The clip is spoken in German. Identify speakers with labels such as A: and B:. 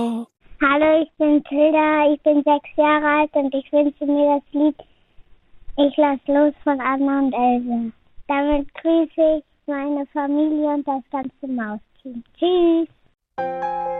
A: Hallo, ich bin Tilda, ich bin 6 Jahre alt und ich wünsche mir das Lied Ich lass los von Anna und Else. Damit grüße ich meine Familie und das ganze Mausteam. Tschüss!